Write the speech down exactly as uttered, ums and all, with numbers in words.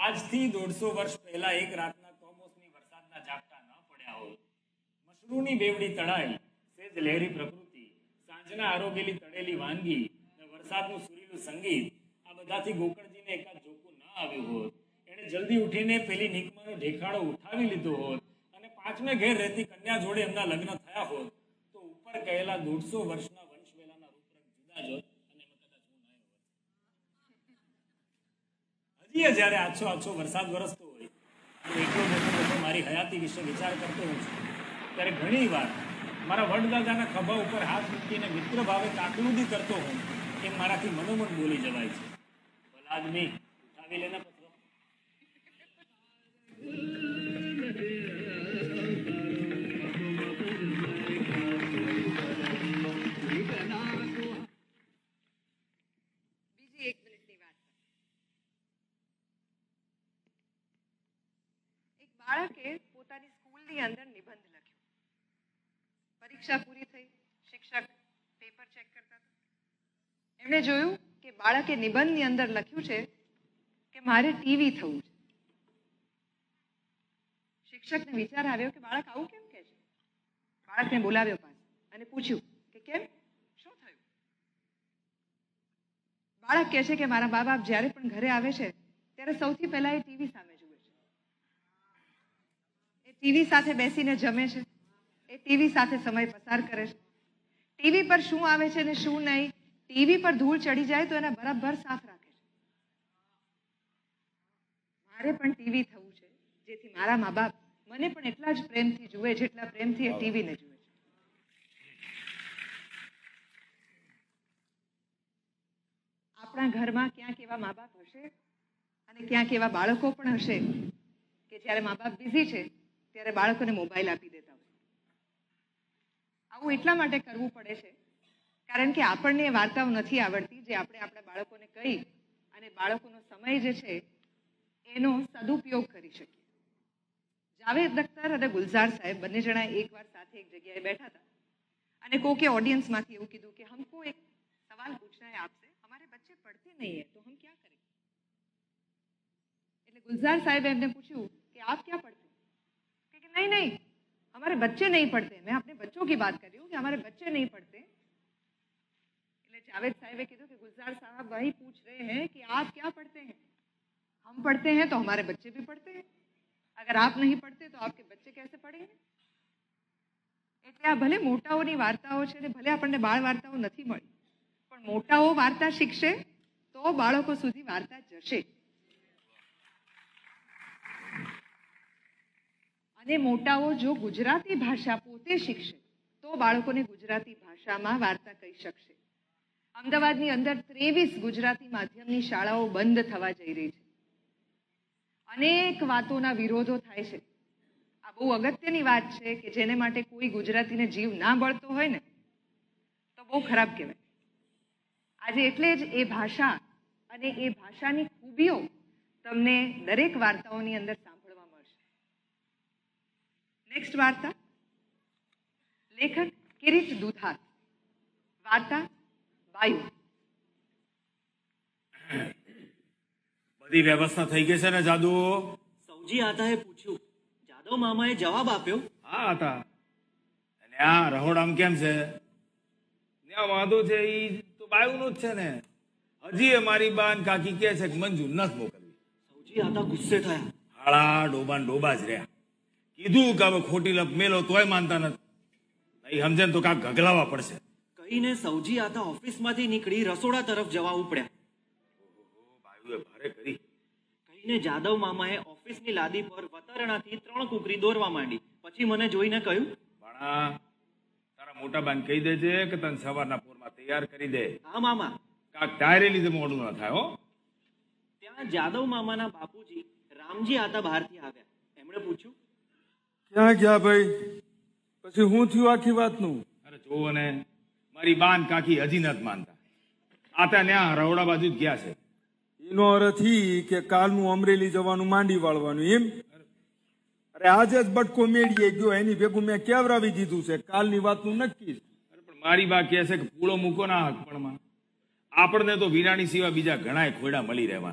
આજથી દોઢસો વર્ષ પહેલા એક રાતના કમોસમી વરસાદના ઝાપટા ન પડ્યા હોત, મશરૂની બેવડી તળાઈ, સેજ લહેરી પ્રકૃતિ, સાંજના આરોગેલી તળેલી વાનગી અને વરસાદનું સુરીલું સંગીત, આ બધાથી ગોકળજીને એકાદ જોકું ન આવ્યું હોત, એણે જલ્દી ઉઠીને પેલી નિકમાનો ઢેખાડો ઉઠાવી લીધો હોત અને પાંચમે ઘેર રહેતી કન્યા જોડે એમના લગ્ન થયા હોત, તો ઉપર કહેલા દોઢસો વર્ષના વંશવેલાના રૂપરંગ જુદા જ હોત અને એમાં કદાચ હું ન હોત. હજી જ્યારે આછો આછો વરસાદ વરસતો હોય તો એકલો બેઠો બેઠો મારી હયાતી વિશે વિચાર કરતો હોઉં છું, ત્યારે ઘણી વાર મારા વડદાદાના ખભા ઉપર હાથ મૂકીને મિત્ર ભાવે કાકલુદી કરતો હોઉં એમ મારાથી મનોમન બોલી જવાય છે, ભલા આદમી ઉઠાવી લેના પત્રો. બીજી એક મિનિટની વાત. એક બાળકે પોતાની સ્કૂલની અંદર નિબંધ લખ્યો. પરીક્ષા પૂરી થઈ, શિક્ષક પેપર ચેક કરતા હતા. એમણે જોયું કે બાળકે નિબંધની અંદર લખ્યું છે કે મારે ટીવી થવું છે. શિક્ષકને વિચાર આવ્યો કે બાળક આવું કેમ કહે છે. બાળકને બોલાવ્યો પાસે અને પૂછ્યું કે કેમ, શું થયું? બાળક કહે છે કે મારા મા બાપ જ્યારે પણ ઘરે આવે છે ત્યારે સૌથી પહેલા એ ટીવી સામે જુએ છે. એ ટીવી સાથે બેસીને જમે છે, એ ટીવી સાથે સમય પસાર કરે છે. ટીવી પર શું આવે છે ને શું નહીં, ટીવી પર ધૂળ ચડી જાય તો એના બરાબર સાફ રાખે છે. મારે પણ ટીવી થવું છે જેથી મારા મા બાપ મને પણ એટલા જ પ્રેમથી જુએ જેટલા પ્રેમથી એ ટીવીને જુએ છે. આપણા ઘરમાં ક્યાંક એવા મા બાપ હશે અને ક્યાંક એવા બાળકો પણ હશે કે જ્યારે મા બાપ બિઝી છે ત્યારે બાળકોને મોબાઈલ આપી દેતા હોય. આવું એટલા માટે કરવું પડે છે કારણ કે આપણને એ વાર્તાઓ નથી આવડતી જે આપણે આપણા બાળકોને કહી અને બાળકોનો સમય જે છે એનો સદુપયોગ કરી શકીએ. જાવેદ અખ્તર અને ગુલઝાર સાહેબ બંને જણા એકવાર સાથે એક જગ્યાએ બેઠા હતા અને કોકે ઓડિયન્સમાંથી એવું કીધું કે હમકો એક સવાલ પૂછના है आपसे, हमारे बच्चे पढ़ते नहीं है तो हम क्या करें? એટલે ગુલઝાર સાહેબ એમને પૂછ્યું કે आप क्या पढ़ते हैं? कि नहीं नहीं हमारे बच्चे नहीं पढ़ते, मैं अपने बच्चों की बात कर रही हूँ कि हमारे बच्चे नहीं पढ़ते. એટલે જાવેદ સાહેબે કીધું કે गुलजार साहब वही पूछ रहे हैं कि आप क्या पढ़ते हैं? हम पढ़ते हैं तो हमारे बच्चे भी पढ़ते हैं, अगर आप नहीं पढ़ते तो आपके बच्चे कैसे पढ़ेंगे? એટલે આ ભલે મોટાઓની વાર્તાઓ છે ને ભલે આપણને બાળ વાર્તાઓ નથી મળી, પણ મોટાઓ વાર્તા શીખશે તો બાળકો સુધી વાર્તા જશે. અને મોટાઓ જો ગુજરાતી ભાષા પોતે શીખશે તો બાળકોને ગુજરાતી ભાષામાં વાર્તા કહી શકશે. અમદાવાદની અંદર ત્રેવીસ ગુજરાતી માધ્યમની શાળાઓ બંધ થવા જઈ રહી છે. અનેક વાતોના વિરોધો થાય છે. આ બહુ અગત્યની વાત છે કે જેને માટે કોઈ ગુજરાતીને જીવ ના બળતો હોય ને તો બહુ ખરાબ કહેવાય. આજે એટલે જ એ ભાષા અને એ ભાષાની ખૂબીઓ તમને દરેક વાર્તાઓની અંદર સાંભળવા મળશે. નેક્સ્ટ વાર્તા, લેખક કિરીટ દુધાત, વાર્તા બાયુ. બધી વ્યવસ્થા થઈ ગઈ છે ને જાદુ? સૌજી આતાએ પૂછ્યું. જાદવ મામાએ જવાબ આપ્યો, હા હતા. અને આ રહોડામ કેમ છે? ત્યાં વાંધો છે ઈ તો બાયુનું જ છે ને. હજી એ મારી બાન કાકી કે છે કે મંજૂર નથી મોકલવી. સૌજી આતા ગુસ્સે થયા. હાળા ડોબા ને ડોબા જ રહ્યા. કીધું કે હવે ખોટી લપ મેલો તોય માનતા નથી. નહીં સમજે ને તો કાંક ગગલાવા પડશે. કહીને સૌજી આતા ઓફિસમાંથી નીકળી રસોડા તરફ જવા ઉપડ્યા. બાયુએ ભારે કરી. કહીને જાદવ મામાએ ઓફિસની લાદી પર વતરણાથી ત્રણ કુકરી દોરવા માંડી. પછી મને જોઈને કહ્યું, ભાણા તારા મોટા બાન કહી દેજે કે તને સવારના પોરમાં તૈયાર કરી દે. હા મામા. કાંક તારે લીધે મોડું ન થાય હો. ત્યાં જાદવ મામાના બાપુજી રામજી આતા બહારથી આવ્યા. એમણે પૂછ્યું, ક્યાં ગયા ભાઈ? પછી હું થયું આખી વાતનું? અરે જોવો ને મારી બાન કાકી હજી નથી માનતા. આતા ન્યા રવડા બાજુ જ ગયા છે. એનો અર્થ ઈ કે કાલનું અમરેલી જવાનું માંડી વાળવાનું એમ? અરે આજે જ બટકો મેળીએ ગયો, એની ભેગું મેં કેવરાવી દીધું છે. કાલની વાતનું નક્કી. અરે પણ મારી બા કહે છે કે પૂળો મૂકો ના હકપણમાં. આપણને તો વિરાણી સિવાય બીજા ઘણા ખોડા મળી રહેવાના.